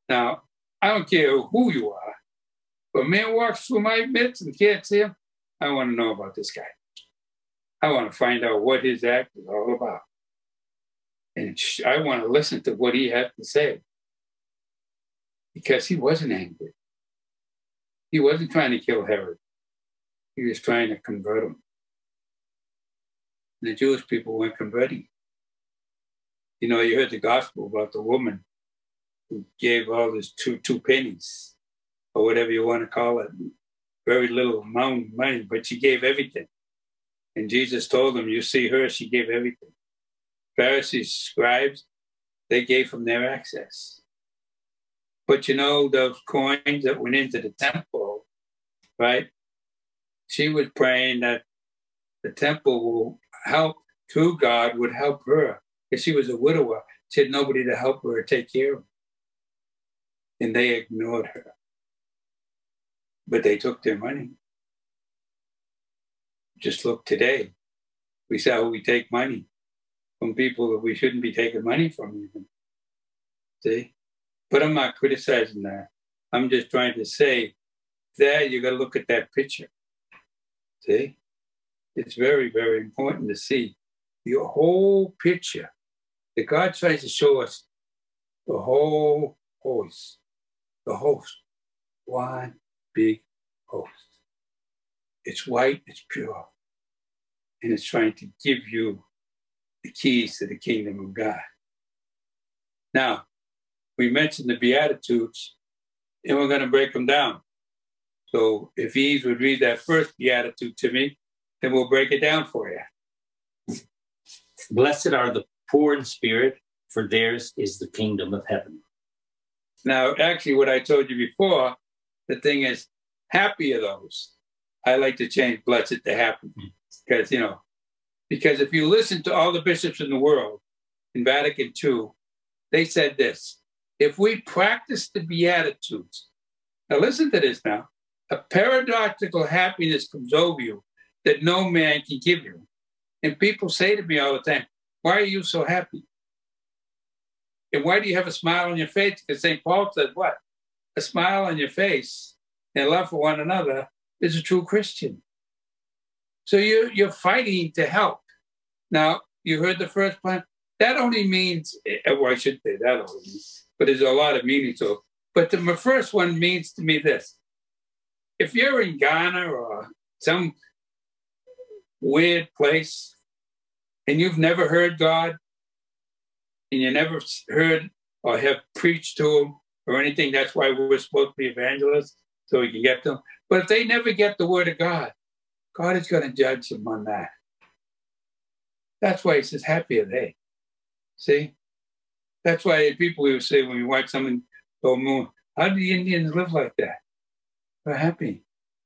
Now, I don't care who you are, but a man walks through my midst and can't see him, I want to know about this guy. I want to find out what his act is all about. And I want to listen to what he had to say. Because he wasn't angry. He wasn't trying to kill Herod. He was trying to convert him. The Jewish people weren't converting. You know, you heard the gospel about the woman who gave all this two pennies, or whatever you want to call it. Very little amount of money, but she gave everything. And Jesus told them, you see her, she gave everything. Pharisees, scribes, they gave from their access. But you know, those coins that went into the temple, right? She was praying that the temple will help, through God, would help her. Because she was a widower. She had nobody to help her or take care of her. And they ignored her. But they took their money. Just look today. We see how we take money from people that we shouldn't be taking money from even. See? But I'm not criticizing that. I'm just trying to say that you got to look at that picture. See? It's very, very important to see your whole picture. That God tries to show us the whole host. The host. One big host. It's white, it's pure. And it's trying to give you the keys to the kingdom of God. Now, we mentioned the Beatitudes, and we're going to break them down. So if Yves would read that first Beatitude to me, then we'll break it down for you. Blessed are the poor in spirit, for theirs is the kingdom of heaven. Now, actually, what I told you before, the thing is, happy are those. I like to change blessed to happy. Because, you know, because if you listen to all the bishops in the world in Vatican II, they said this: if we practice the Beatitudes, now listen to this now, a paradoxical happiness comes over you that no man can give you. And people say to me all the time, why are you so happy? And why do you have a smile on your face? Because St. Paul said what? A smile on your face and love for one another is a true Christian. So you're fighting to help. Now, you heard the first point. That only means, well, I should say that only means, but there's a lot of meaning to it. But the first one means to me this. If you're in Ghana or some weird place and you've never heard God and you never heard or have preached to him or anything, that's why we're supposed to be evangelists, so we can get them. But if they never get the word of God, God is going to judge them on that. That's why he says, happy are they. See? That's why people will say when we watch someone go moon, how do the Indians live like that? They're happy.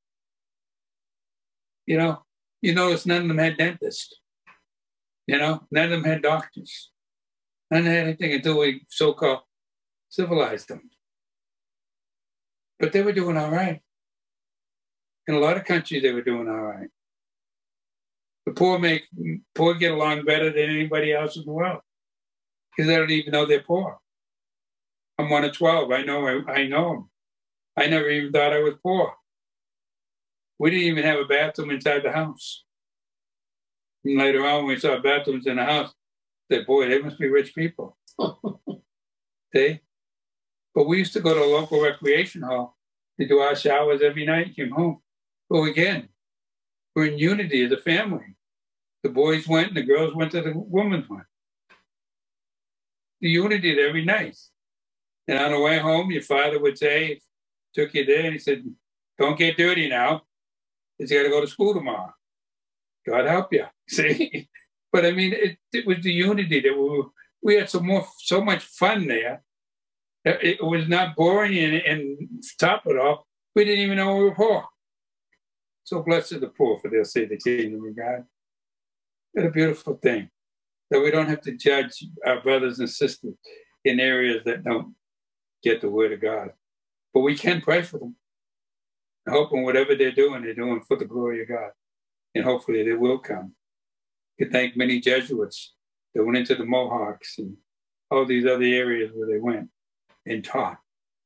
You notice none of them had dentists. None of them had doctors. None of them had anything until we so-called civilized them. But they were doing all right. In a lot of countries, they were doing all right. The poor get along better than anybody else in the world because they don't even know they're poor. I'm one of 12. I know them. I never even thought I was poor. We didn't even have a bathroom inside the house. And later on, when we saw bathrooms in the house, I said, boy, they must be rich people. See? But we used to go to a local recreation hall to do our showers every night, came home. But again, we're in unity as a family. The boys went and the girls went to the women's one. The unity there every night. And on the way home, your father would say, took you there, and he said, don't get dirty now, because you got to go to school tomorrow. God help you. See? But I mean, it was the unity that we had so much fun there. It was not boring, and top it off, we didn't even know we were poor. So blessed are the poor, for they'll see the kingdom of God. What a beautiful thing that we don't have to judge our brothers and sisters in areas that don't get the word of God. But we can pray for them. Hoping whatever they're doing for the glory of God. And hopefully they will come. You can thank many Jesuits that went into the Mohawks and all these other areas where they went and taught.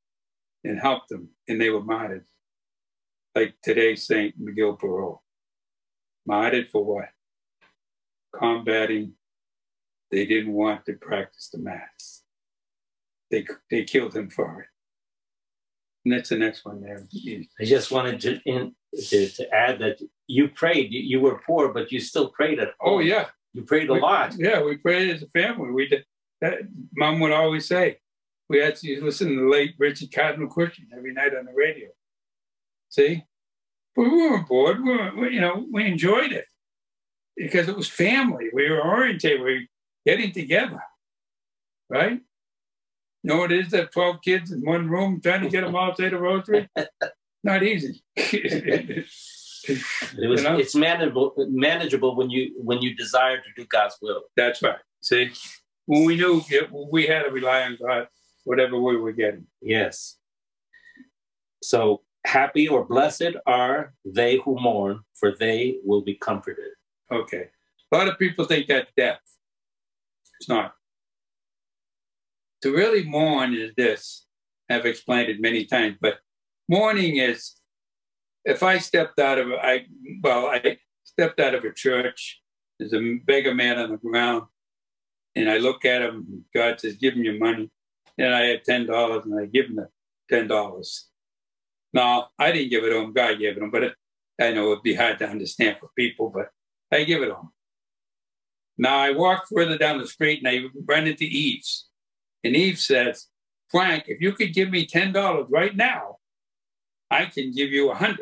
and helped them, and they were martyred. Like today's Saint Miguel Perot. Martyred for what? Combating. They didn't want to practice the Mass. They killed him for it. And that's the next one there. I just wanted to add that you prayed. You were poor, but you still prayed at home. Oh, yeah. You prayed a lot. Yeah, we prayed as a family. We did. Mom would always say, we had to listen to the late Richard Cardinal Christian every night on the radio. See? But we weren't bored. We enjoyed it because it was family. We were orientated. We were getting together, right? You know what it is to have 12 kids in one room trying to get them all to say the rosary? Not easy. It's manageable when you desire to do God's will. That's right. See, when we knew we had to rely on God, whatever we were getting. Yes. So happy or blessed are they who mourn, for they will be comforted. Okay. A lot of people think that's death. It's not. To really mourn is this. I've explained it many times, but mourning is, if I stepped out of I stepped out of a church, there's a beggar man on the ground, and I look at him, God says, give him your money. And I had $10, and I give him the $10. No, I didn't give it to him, God gave it to him, but I know it'd be hard to understand for people, but I give it to him. Now I walk further down the street, and I run into Eves. And Eve says, Frank, if you could give me $10 right now, I can give you 100.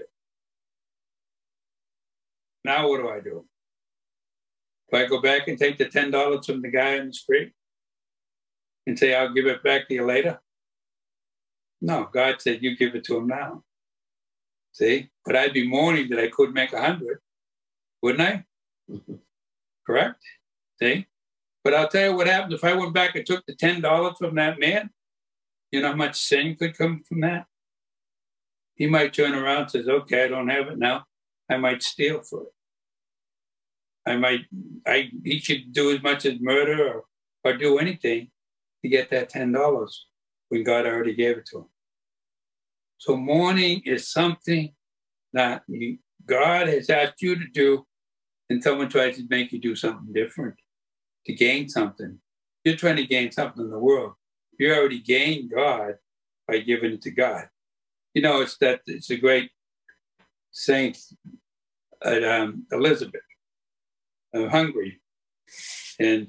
Now what do? Do I go back and take the $10 from the guy on the street and say, I'll give it back to you later? No, God said, you give it to him now. See? But I'd be mourning that I couldn't make 100, wouldn't I? Correct? See? But I'll tell you what happens if I went back and took the $10 from that man. You know how much sin could come from that? He might turn around and says, okay, I don't have it now. I might steal for it. He should do as much as murder or do anything to get that $10 when God already gave it to him. So mourning is something that God has asked you to do, and someone tries to make you do something different to gain something. You're trying to gain something in the world. You already gained God by giving it to God. You know, it's a great saint, Elizabeth, of Hungary, and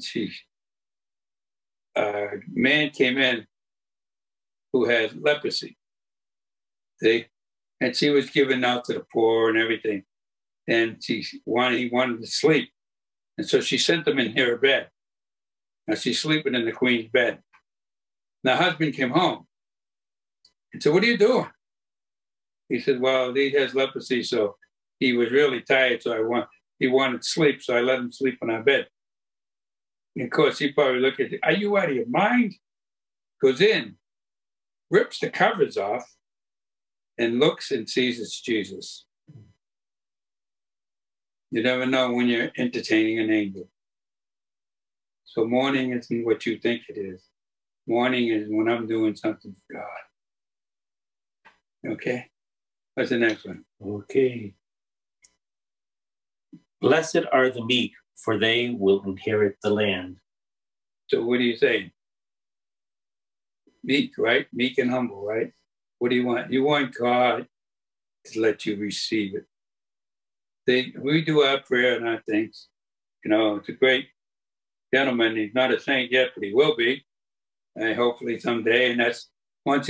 a man came in who had leprosy. See? And she was given out to the poor and everything. And he wanted to sleep. And so she sent him in her bed. Now she's sleeping in the queen's bed. Now husband came home and said, what are you doing? He said, well, he has leprosy, so he was really tired, so he wanted sleep, so I let him sleep in our bed. And of course, he probably looked at it, are you out of your mind? Goes in, rips the covers off, and looks and sees it's Jesus. You never know when you're entertaining an angel. So mourning isn't what you think it is. Mourning is when I'm doing something for God. Okay? What's the next one? Okay. Blessed are the meek, for they will inherit the land. So what are you saying? Meek, right? Meek and humble, right? What do you want? You want God to let you receive it. We do our prayer and our things. You know, it's a great gentleman. He's not a saint yet, but he will be. Hopefully someday. And that's once